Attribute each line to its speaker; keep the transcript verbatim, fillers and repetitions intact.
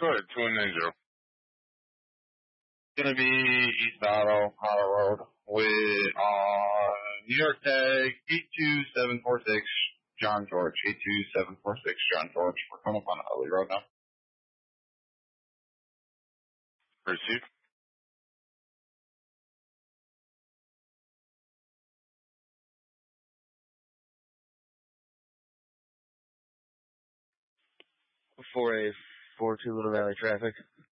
Speaker 1: Good, two and nine zero.
Speaker 2: Gonna be East Battle, Hollow Road, with uh, New York tag eight two seven four six, John George. eight two seven four six, John George. We're coming up on Utley Road now.
Speaker 1: Receive.
Speaker 3: four A, four two Little Valley traffic.